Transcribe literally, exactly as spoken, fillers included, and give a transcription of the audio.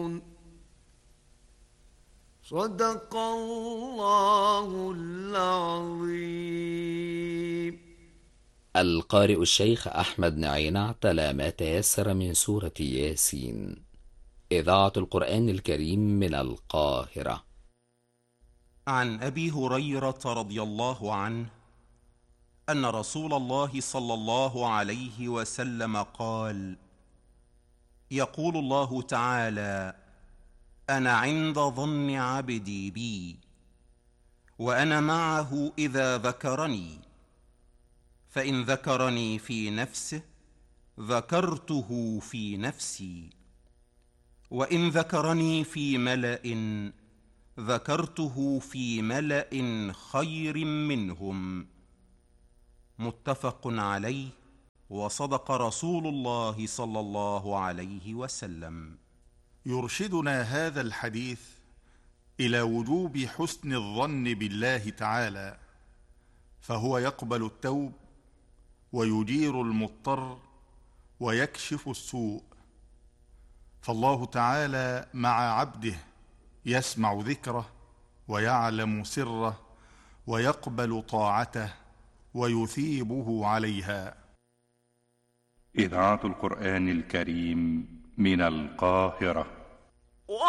صدق الله العظيم. القارئ الشيخ أحمد نعينع تلا ما تيسر من سورة ياسين. إذاعة القرآن الكريم من القاهرة. عن أبي هريرة رضي الله عنه أن رسول الله صلى الله عليه وسلم قال: يقول الله تعالى: أنا عند ظن عبدي بي، وأنا معه إذا ذكرني، فإن ذكرني في نفسه ذكرته في نفسي، وإن ذكرني في ملأ ذكرته في ملأ خير منهم. متفق عليه. وصدق رسول الله صلى الله عليه وسلم. يرشدنا هذا الحديث إلى وجوب حسن الظن بالله تعالى، فهو يقبل التوب ويجير المضطر ويكشف السوء، فالله تعالى مع عبده يسمع ذكره ويعلم سره ويقبل طاعته ويثيبه عليها. إذاعة القرآن الكريم من القاهرة.